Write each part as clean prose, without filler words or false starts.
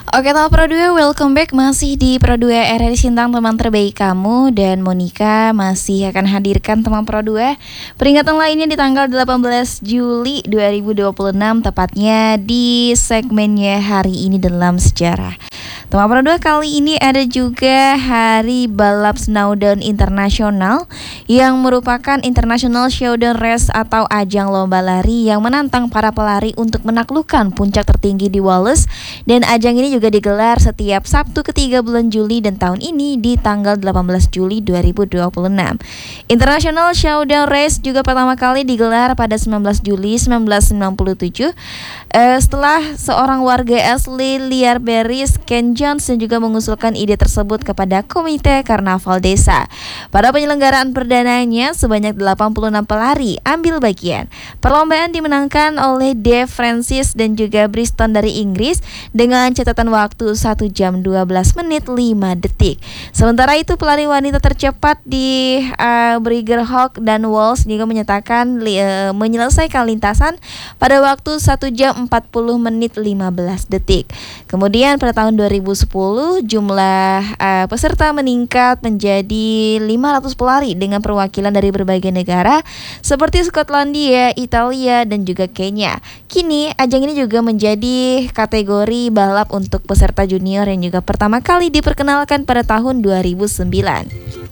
Oke teman Pro 2, welcome back. Masih di Pro 2 RRI Sintang, teman terbaik kamu. Dan Monica masih akan hadirkan teman Pro 2 peringatan lainnya di tanggal 18 Juli 2026, tepatnya di segmennya Hari Ini Dalam Sejarah. Teman Pro 2, kali ini ada juga Hari Balap Snowdown Internasional, yang merupakan International Showdown Race atau ajang lomba lari yang menantang para pelari untuk menaklukkan puncak tertinggi di Wallace. Dan ajang ini juga digelar setiap Sabtu ketiga bulan Juli, dan tahun ini di tanggal 18 Juli 2026. International Showdown Race juga pertama kali digelar pada 19 Juli 1997 setelah seorang warga asli Liarberries, Ken Jones, juga mengusulkan ide tersebut kepada Komite Karnaval Desa. Pada penyelenggaraan perdananya, sebanyak 86 pelari ambil bagian. Perlombaan dimenangkan oleh Dave Francis dan juga Briston dari Inggris dengan catatan waktu 1 jam 12 menit 5 detik. Sementara itu, pelari wanita tercepat di Brigger Hawk dan Walsh juga menyatakan menyelesaikan lintasan pada waktu 1 jam 40 menit 15 detik. Kemudian pada tahun 2010 jumlah peserta meningkat menjadi 500 pelari dengan perwakilan dari berbagai negara seperti Skotlandia, Italia, dan juga Kenya. Kini ajang ini juga menjadi kategori balap untuk peserta junior yang juga pertama kali diperkenalkan pada tahun 2009.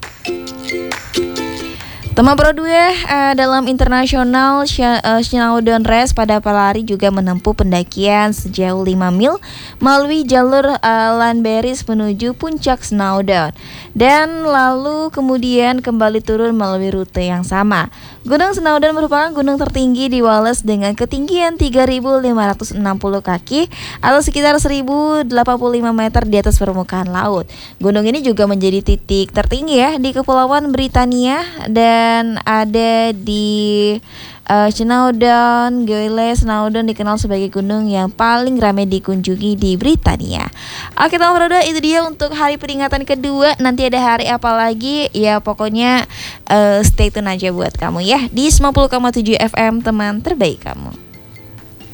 Teman Pro 2, dalam International Snowdown Race, pada pelari juga menempuh pendakian sejauh 5 mil melalui jalur Llanberis menuju puncak Snowdown, dan lalu kemudian kembali turun melalui rute yang sama. Gunung Snowdown merupakan gunung tertinggi di Wallace dengan ketinggian 3.560 kaki atau sekitar 1.085 meter di atas permukaan laut. Gunung ini juga menjadi titik tertinggi di Kepulauan Britania dan ada di Snowdown. Snowdown dikenal sebagai gunung yang paling ramai dikunjungi di Britania. Oke teman Pro 2, itu dia untuk hari peringatan kedua. Nanti ada hari apa lagi? Ya pokoknya stay tune aja buat kamu ya di 90,7 FM, teman terbaik kamu.